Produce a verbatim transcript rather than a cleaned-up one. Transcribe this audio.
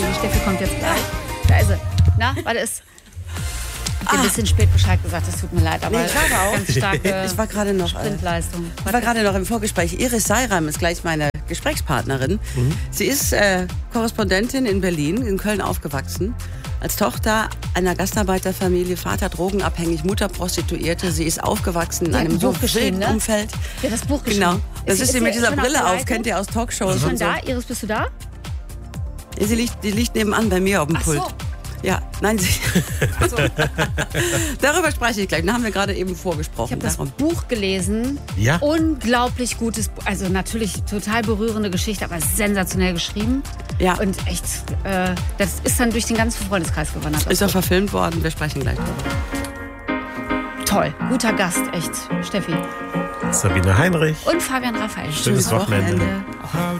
Steffi. Die Steffi kommt jetzt gleich. Da ist sie. Na, warte, ist... Ich habe ein bisschen spät Bescheid gesagt, das tut mir leid, aber nee, ich war auch. ganz starke ich war gerade noch, Sprintleistung. Ich war gerade noch im Vorgespräch. Iris Seiram ist gleich meine Gesprächspartnerin. Mhm. Sie ist äh, Korrespondentin in Berlin, in Köln aufgewachsen. Als Tochter einer Gastarbeiterfamilie, Vater drogenabhängig, Mutter Prostituierte. Sie ist aufgewachsen in einem so wilden Umfeld. Ja, das Buch geschrieben. Genau. Das ist, ist sie mit dieser Brille auf, auf kennt ihr aus Talkshows. Ist schon und so. da? Iris, bist du da? Sie liegt, die liegt nebenan bei mir auf dem Ach Pult. So. Ja, nein, sie. So. Darüber spreche ich gleich. Da haben wir gerade eben vorgesprochen. Ich habe das Darum. Buch gelesen. Ja. Unglaublich gutes Buch. Also natürlich total berührende Geschichte, aber sensationell geschrieben. Ja. Und echt, äh, das ist dann durch den ganzen Freundeskreis gewandert. Ist auch verfilmt worden. Wir sprechen gleich darüber. Toll. Guter Gast, echt, Steffi. Sabine Heinrich. Und Fabian Raphael. Schönes Wochenende. Wochenende.